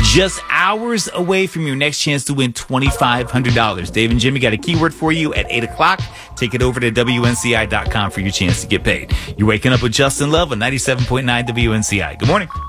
just hours away from your next chance to win $2,500. Dave and Jimmy got a keyword for you at 8 o'clock. Take it over to WNCI.com for your chance to get paid. You're waking up with Justin Love on 97.9 WNCI. Good morning.